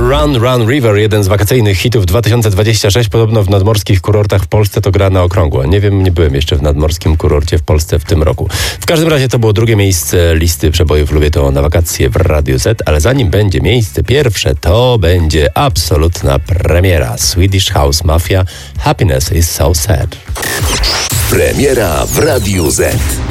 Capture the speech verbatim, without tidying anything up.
Run Run River, jeden z wakacyjnych hitów dwa tysiące dwudziestego szóstego. Podobno w nadmorskich kurortach w Polsce to gra na okrągło. Nie wiem, nie byłem jeszcze w nadmorskim kurorcie w Polsce w tym roku. W każdym razie to było drugie miejsce listy przebojów Lubię to na wakacje w Radiu Z, ale zanim będzie miejsce pierwsze, to będzie absolutna premiera. Swedish House Mafia, Happiness is so sad. Premiera w Radiu Z.